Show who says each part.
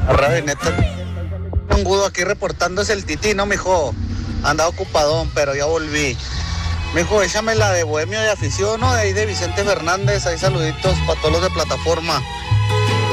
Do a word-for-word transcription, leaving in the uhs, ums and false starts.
Speaker 1: Arre, neta, un gudo aquí reportándose el tití, ¿no, mijo? Andaba ocupadón, pero ya volví. Mijo, échame la de Bohemio de Afición, ¿no? De ahí de Vicente Fernández, ahí saluditos para todos los de plataforma.